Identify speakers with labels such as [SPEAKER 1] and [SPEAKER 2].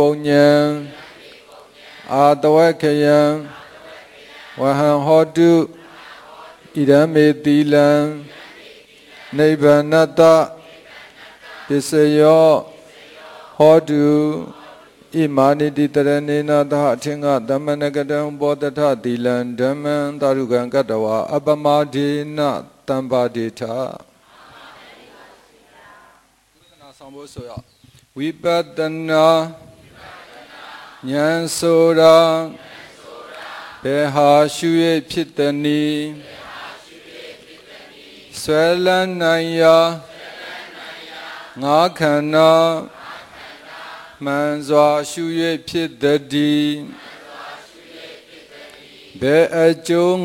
[SPEAKER 1] ပုံညံအာတဝက္ခယံဝဟံဟောတုဣဒံမေတိလံနိဗ္ဗာနတပစ္စယောဟောတုဣမာနိတိတရဏေနသအထင်္ဂသမ္မနကတံဘောတထတိလံဓမ္မံသာရုကံကတ္တဝါအပမဒေနတံပါဒေထဆောင်ဖို့ဆိုရဝိပဿနာဉာဏ်ဆိုတာဘယ်ဟာရှု၍ဖြစ်သည်နည်းဆွဲလန်းနိုင်ရာငါးခန္ဓာမှန်စွာရှု၍ဖြစ်သည်ဘယ်အကျိုး